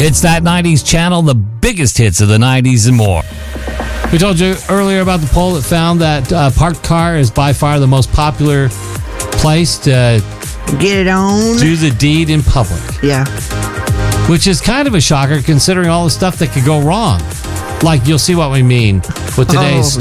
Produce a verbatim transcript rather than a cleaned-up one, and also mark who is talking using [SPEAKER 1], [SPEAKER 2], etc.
[SPEAKER 1] It's That nineties Channel, the biggest hits of the nineties and more. We told you earlier about the poll that found that uh, parked car is by far the most popular place to
[SPEAKER 2] get it on.
[SPEAKER 1] Do the deed in public.
[SPEAKER 2] Yeah.
[SPEAKER 1] Which is kind of a shocker considering all the stuff that could go wrong. Like, you'll see what we mean with today's
[SPEAKER 2] oh,